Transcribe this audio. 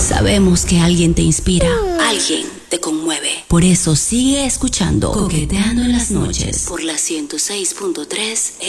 Sabemos que alguien te inspira, alguien te conmueve. Por eso sigue escuchando Coqueteando en las noches por la 106.3